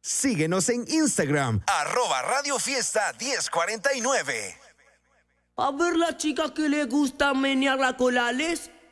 Síguenos en Instagram, @Radio Fiesta 1049. A ver la chica que le gusta menear la cola, ¿les?